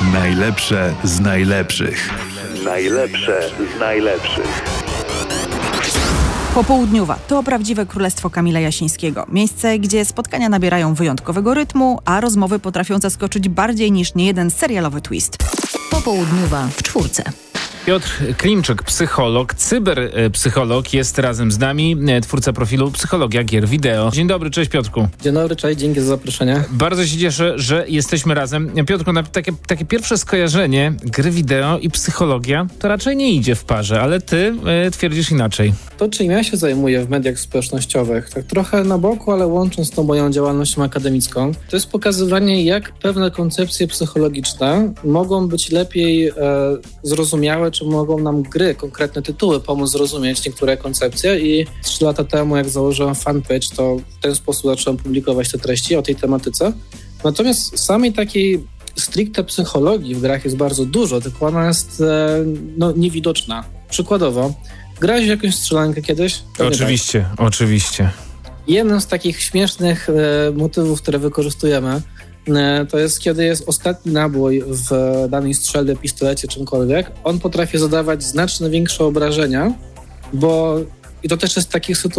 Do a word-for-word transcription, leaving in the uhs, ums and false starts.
Najlepsze z najlepszych. Najlepsze z najlepszych. Popołudniowa to prawdziwe królestwo Kamila Jasińskiego. Miejsce, gdzie spotkania nabierają wyjątkowego rytmu, a rozmowy potrafią zaskoczyć bardziej niż niejeden serialowy twist. Popołudniowa w czwórce. Piotr Klimczyk, psycholog, cyberpsycholog, jest razem z nami, twórca profilu Psychologia Gier Wideo. Dzień dobry, cześć Piotrku. Dzień dobry, cześć, dzięki za zaproszenie. Bardzo się cieszę, że jesteśmy razem. Piotrku, na takie, takie pierwsze skojarzenie gry wideo i psychologia to raczej nie idzie w parze, ale ty e, twierdzisz inaczej. To, czym ja się zajmuję w mediach społecznościowych, tak trochę na boku, ale łącząc tą moją działalnością akademicką, to jest pokazywanie, jak pewne koncepcje psychologiczne mogą być lepiej e, zrozumiałe, czy mogą nam gry, konkretne tytuły pomóc zrozumieć niektóre koncepcje. I trzy lata temu, jak założyłem fanpage, to w ten sposób zacząłem publikować te treści o tej tematyce. Natomiast samej takiej stricte psychologii w grach jest bardzo dużo, tylko ona jest e, no, niewidoczna. Przykładowo, grałeś w jakąś strzelankę kiedyś? Pewnie oczywiście, tak. oczywiście. Jeden z takich śmiesznych e, motywów, które wykorzystujemy, e, to jest, kiedy jest ostatni nabój w danej strzelbie, pistolecie, czymkolwiek, on potrafi zadawać znacznie większe obrażenia, bo i to też jest takich sytuacji,